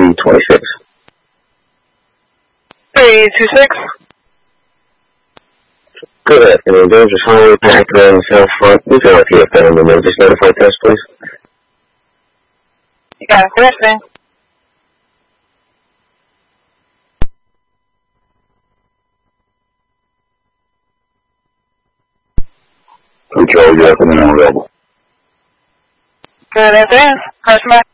326. 326. Good afternoon. James is Highway Acura in South Front. We can help you with that on the Memphis Notified test, please. You got it. Good afternoon. Control, good afternoon. I'm available. Good afternoon. Customer.